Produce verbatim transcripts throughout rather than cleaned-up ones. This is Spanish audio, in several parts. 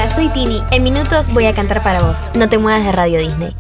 soy Tini. En minutos voy a cantar para vos. No te muevas de Radio Disney.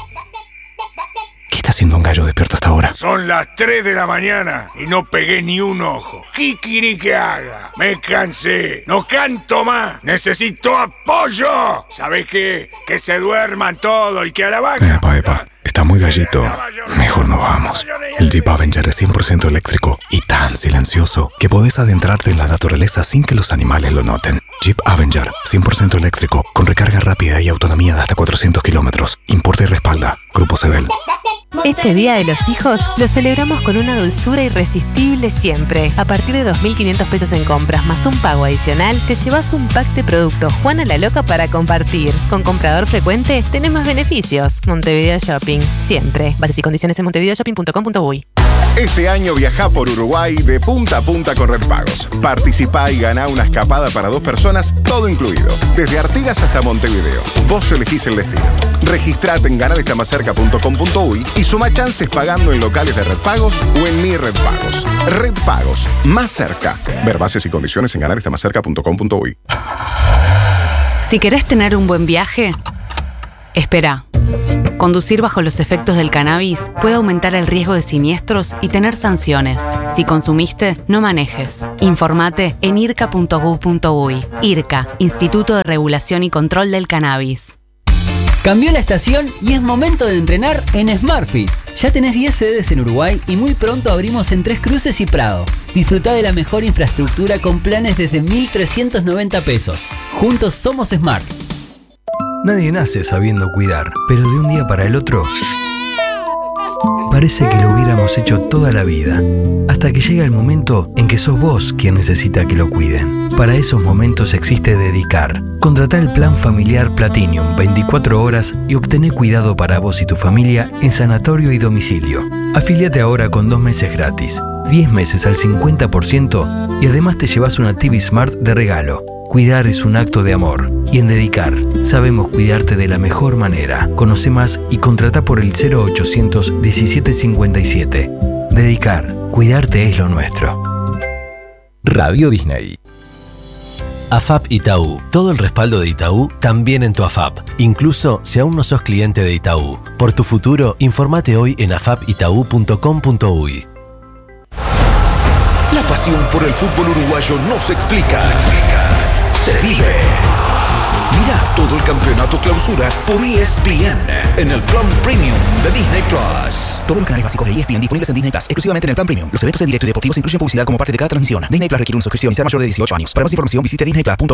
¿Qué está haciendo un gallo despierto hasta ahora? Son las tres de la mañana y no pegué ni un ojo. ¿Qué quiere que haga? Me cansé. No canto más. Necesito apoyo. ¿Sabés qué? Que se duerman todos y que a la vaca. Epa, epa. Está muy gallito. Mejor no vamos. El Jeep Avenger es cien por ciento eléctrico y tan silencioso que podés adentrarte en la naturaleza sin que los animales lo noten. Jeep Avenger, cien por ciento eléctrico, con recarga rápida y autonomía de hasta cuatrocientos kilómetros. Importa y respalda. Grupo Sebel. Este Día de los Hijos lo celebramos con una dulzura irresistible siempre. A partir de dos mil quinientos pesos en compras más un pago adicional, te llevas un pack de productos Juana la Loca para compartir. Con comprador frecuente, tenés más beneficios. Montevideo Shopping, siempre. Bases y condiciones en montevideo shopping punto com punto uy. Este año viajá por Uruguay de punta a punta con Redpagos. Participá y ganá una escapada para dos personas, todo incluido. Desde Artigas hasta Montevideo. Vos elegís el destino. Registrate en ganar está más cerca punto com punto uy y suma chances pagando en locales de Redpagos o en Mi Redpagos. Redpagos, más cerca. Ver bases y condiciones en ganar está más cerca punto com punto uy. Si querés tener un buen viaje, espera. Conducir bajo los efectos del cannabis puede aumentar el riesgo de siniestros y tener sanciones. Si consumiste, no manejes. Informate en irca punto gov punto uy. IRCA, Instituto de Regulación y Control del Cannabis. Cambió la estación y es momento de entrenar en SmartFit. Ya tenés diez sedes en Uruguay y muy pronto abrimos en Tres Cruces y Prado. Disfrutá de la mejor infraestructura con planes desde mil trescientos noventa pesos. Juntos somos Smart. Nadie nace sabiendo cuidar, pero de un día para el otro parece que lo hubiéramos hecho toda la vida, hasta que llega el momento en que sos vos quien necesita que lo cuiden. Para esos momentos existe Dedicar. Contratá el plan familiar Platinum veinticuatro horas y obtené cuidado para vos y tu familia en sanatorio y domicilio. Afíliate ahora con dos meses gratis, diez meses al cincuenta por ciento y además te llevas una T V Smart de regalo. Cuidar es un acto de amor. Y en Dedicar, sabemos cuidarte de la mejor manera. Conoce más y contrata por el cero ochocientos diecisiete cincuenta y siete. Dedicar, cuidarte es lo nuestro. Radio Disney. A F A P Itaú. Todo el respaldo de Itaú también en tu A F A P. Incluso si aún no sos cliente de Itaú. Por tu futuro, informate hoy en afap itaú punto com punto uy. La pasión por el fútbol uruguayo no se explica. Se vive. Mira todo el campeonato clausura por E S P N en el plan premium de Disney Plus. Todos los canales básicos de E S P N disponibles en Disney Plus, exclusivamente en el plan premium. Los eventos en directo y deportivos incluyen publicidad como parte de cada transmisión. Disney Plus requiere una suscripción y ser mayor de dieciocho años. Para más información visite disney plus punto